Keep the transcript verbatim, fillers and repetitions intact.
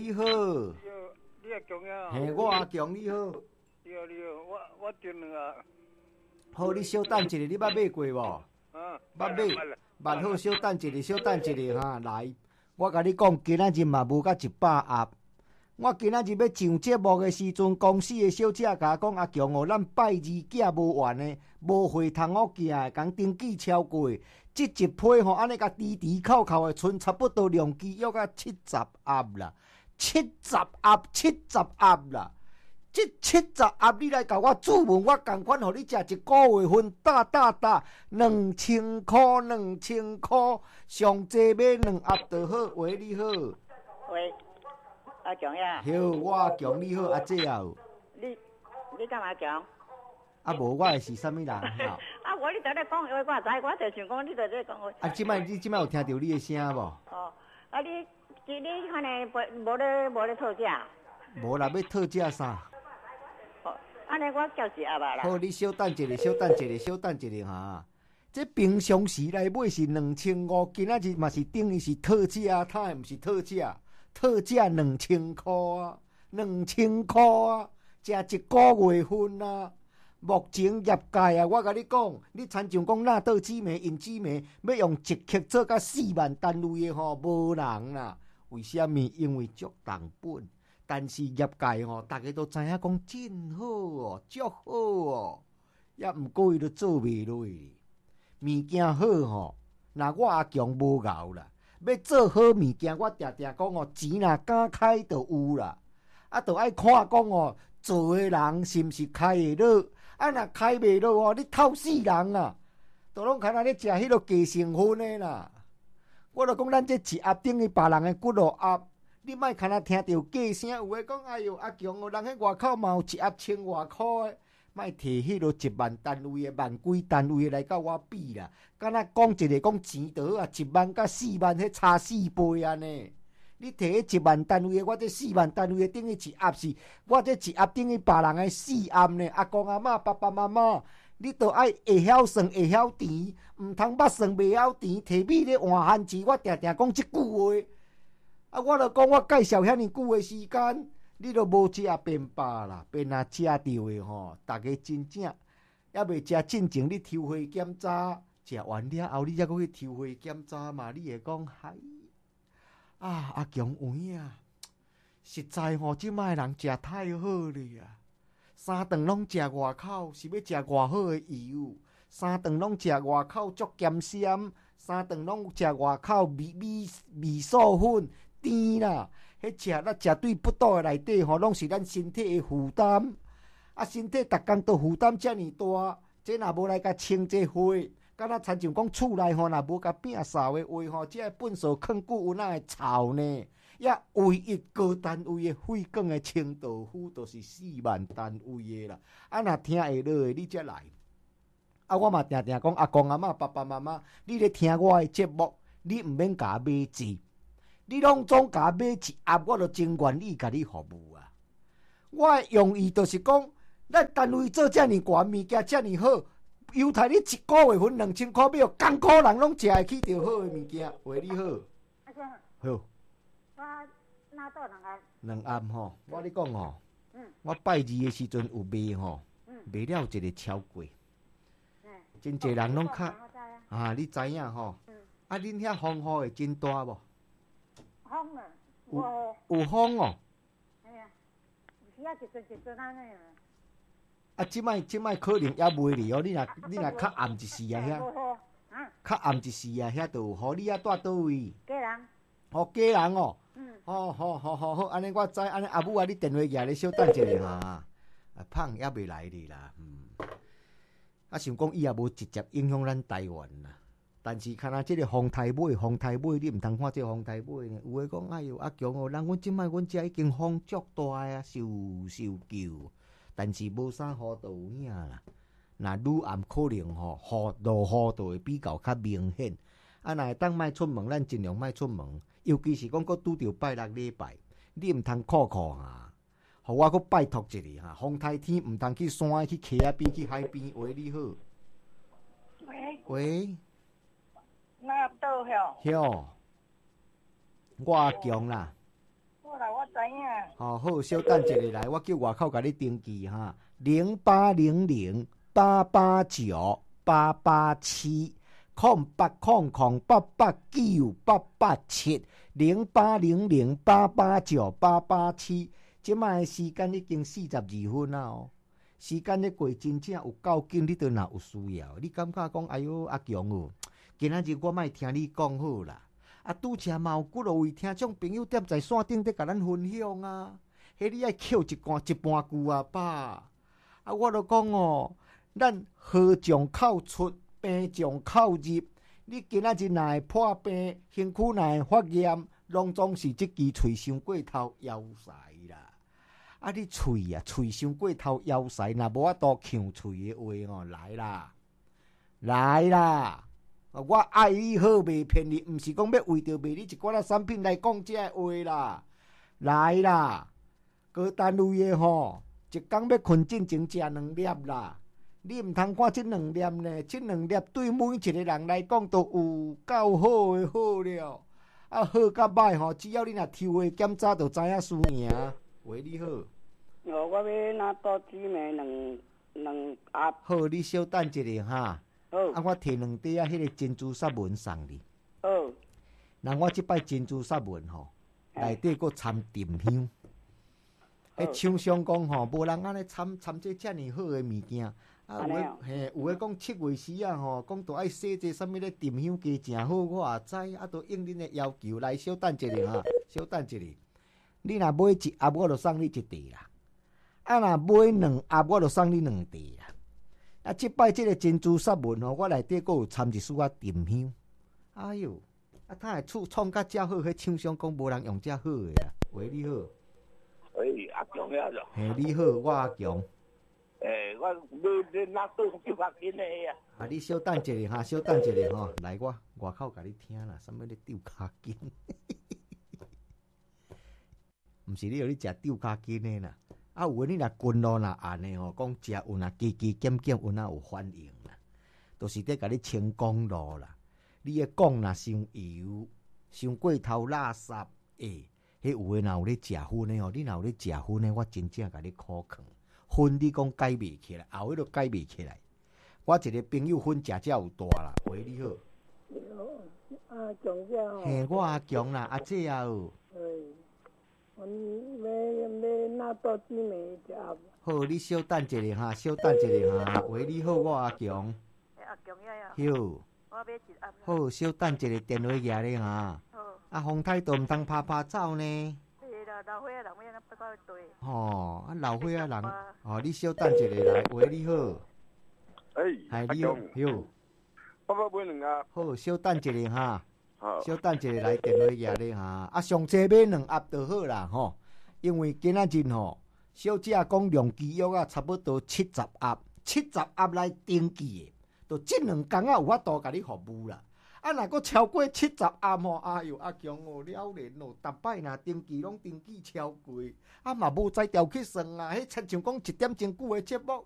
你好。 你阿强呀？ 嘿，我阿强你好。 你好你好，我我订两个。 好，你稍等一下，你捌买过无？ 啊， 捌买，捌好，稍等一下，稍等一下哈，来，我甲你讲，今仔日嘛无甲一百盒。我今仔日要上节目的时阵，公司的小姐甲我讲，阿强哦，咱拜二寄无完的，无回通我寄的，讲登记超过，即一批吼，安尼甲滴滴扣扣的，剩差不多量机约甲七十盒啦，七十盒，七十盒啦。这七十盒你来甲我注文，我共款互你食一个月份，打打打，两千块，两千块，上济买两盒就好。喂，你好。 喂，阿强呀。 好，我阿强你好，阿姐啊。 你你干嘛强？ 啊，无我是啥物人？啊， 我你在咧讲话，我知，我就想讲你在咧讲话。 啊，即摆你即摆有听到你的声无？ 哦，啊你你你看呢？无无咧无咧讨价？ 无啦，要讨价啥？ 安尼我叫一盒啦。 好，你稍等一下，稍等一下，稍等一下哈。这平常时来买是两千五，今仔日嘛是等于是特价，它也毋是特价，特价两千块啊，两千块啊，食一个月份啊。目前业界啊，我甲你讲，你参像讲纳豆紫莓、银紫莓，要用一克做甲四万单位的吼，无人啦。为什么？因为足重本。但是业界吼，大家都知影讲真好哦，足好哦，也毋过伊都做袂落。物件好吼，那我阿强无熬啦。要做好物件，我定定讲哦，钱若敢开就有啦。啊，就爱看讲哦，做诶人是毋是开会落？啊，若开袂落哦，你透死人啊！都拢看若咧食迄落低成分诶啦。我著讲咱这一盒等于别人诶骨肉盒。你莫看若听到价声，有诶讲，哎哟，阿强哦，人迄外口嘛有一盒千外箍诶，莫摕迄落一万单位诶、万几单位诶来甲我比啦。敢若讲一个讲钱倒啊，一万甲四万，迄差四倍安尼。你摕迄一万单位诶，我这四万单位诶，等于一盒是，我这一盒等于别人诶四盒呢。阿公阿嬷、爸爸妈妈，你都爱会晓算、会晓填，毋通捌算袂晓填，摕米咧换番薯。我定定讲即句话。啊！我著讲，我介绍遐尼久的时间，你都无食便罢啦，便若食着的吼，大家真正还未食进前，你抽血检查，食完了后，你才搁去抽血检查嘛？你会讲嗨啊！阿强有影，实在吼，即摆人食太好了啊！三顿拢食外口，是要食偌好的油。三顿拢食外口足咸鲜，三顿拢食外口米米米素粉。甜啦，迄食咱食对不倒的内底吼，拢是咱身体的负担。啊，身体逐工都负担遮尔大，这若无来甲清这火，敢若参像讲厝内吼，若无甲摒扫的话吼，这粪扫坑久有哪会臭呢？也唯一高单位的废管的清道夫，都是四万单位的啦。啊，若听会落的，你才来。啊，我嘛定定讲，阿公阿嬷、爸爸妈妈，你咧听我的节目，你毋免甲我买钱。你拢总甲买一盒，我就真愿意甲你服务啊！我的用意就是讲，咱单位做遮尔悬物件，遮尔好，犹太你一个月份两千块表，艰苦人拢食会起着好的物件。喂，你好。 阿生。 好。 我哪倒两盒？ 两盒吼，我咧讲吼，嗯，我拜二的时阵有卖吼，嗯，卖了一个超过，嗯，真济人拢较啊，你知影吼？嗯，啊，恁遐风雨会真大无？ 风啊， 有有风哦。 哎呀，是啊，一阵一阵安尼啊。 啊，即摆即摆可能也袂哩哦。你若你若较暗一时啊，遐，啊，较暗一时啊，遐就有雨。你遐住倒位？ 家人。 哦，家人哦。 嗯。 哦，好好好好，安尼我知，安尼阿母啊，你电话举咧，稍等一下哈。啊，胖也袂来哩啦，嗯。啊，想讲伊也无直接影响咱台湾啦。但是看下即个风台尾，风台尾你毋通看即个风台尾呢。有诶讲，哎哟，阿强哦，人阮即摆阮遮已经风足大啊，受受救。但是无啥雨就有影啦。若愈暗可能吼，雨落雨就会比较较明显。啊，若会当莫出门，咱尽量莫出门。尤其是讲佫拄着拜六礼拜，你毋通酷酷哈。互我佫拜托一下哈，风台天毋通去山去溪仔边去海边。喂，你好。 喂。 喂。 哪倒晓？ 晓，我阿强啦。 我啦，我知影。 哦，好，稍等一下来，我叫外口甲你登记哈，零八零零八八九八八七，空八空空八八九八八七，零八零零八八九八八七。即摆时间已经四十二分啊哦，时间咧过真正有够紧，你都若有需要，你感觉讲，哎哟，阿强哦，今仔日我莫听你讲好啦。啊，拄则嘛有几落位听众朋友踮在线顶咧，甲咱分享啊。迄你爱扣一罐一半句啊爸。啊，我著讲哦，咱好将口出，病将口入。你今仔日若会破病，身躯若会发炎，拢总是即支喙伤过头枵塞啦。啊，你喙啊，喙伤过头枵塞，若无法度呛喙的话哦，来啦，来啦！我爱你好，袂骗你，毋是讲要为着卖你一寡仔产品来讲这个话啦。来啦，高单位的吼，一工要困进前食两粒啦。你毋通看这两粒呢？这两粒对每一个人来讲都有够好的好了。啊，好甲歹吼，只要你若抽的检查，就知影输赢。喂，你好。 哦，我要拿多姊妹两两盒。 好，你稍等一下哈。 好。 啊，我摕两袋啊，迄个珍珠沙文送你。 好。 那我即摆珍珠沙文吼，内底佫掺沉香。迄厂商讲吼，无人安尼掺掺这遮尔好的物件。啊，有诶，嘿，有诶讲七月时啊吼，讲都爱洗这啥物咧沉香鸡诚好，我也知，啊，都应恁诶要求来，稍等一下哈，稍等一下。你若买一盒，我就送你一袋啦；啊，若买两盒，我就送你两袋啦。啊，即摆即个珍珠沙文吼，我内底佫有掺一丝啊沉香。哎哟，啊，他会创创甲遮好，迄厂商讲无人用遮好诶啦。喂，你好。 喂，阿强呀，就。 嘿，你好，我阿强。 诶，我要你拿倒九百斤的啊！ 啊，你稍等一下哈，稍等一下吼，来我外口甲你听啦，啥物咧丢骹筋？毋是你有咧食丢骹筋的啦，啊有诶你若筋咯若按的吼，讲食有若加加减减有若有反应啦，都是咧甲你清公路啦。你诶讲若伤油、伤过头垃圾，诶、欸，迄有诶若有咧食薰的吼，你若有咧食薰的，我真正甲你苦劝。薰你讲改袂起来，后尾都改袂起来。我一个朋友薰食遮有大啦，喂你好。 你好，阿强姐吼。 嘿，我阿强啦，阿姐啊哦。 嘿，我要要拿多姊妹一盒。 好，你稍等一下哈，稍等一下哈。喂你好，我阿强。 阿强呀呀。 哟。 我要一盒。 好，稍等一下，电话举咧哈。 好。 啊，风太大，毋通拍拍走呢。 老岁仔人要不到对。 吼，啊老岁仔人，哦，你稍等一下来，喂，你好。 哎， 你好，哟。 我要买两盒。 好，稍等一下哈。 好。 稍等一下来，电话举咧哈。啊，上济买两盒就好啦吼，因为今仔日吼，小姐讲量机约啊，差不多七十盒，七十盒来登记的，就这两工啊有法度甲你服务啦。啊，若佫超过七十盒吼，哎哟，阿强哦，了然哦，逐摆若登记拢登记超过，啊嘛无才调去算啊，迄亲像讲一点钟久的节目，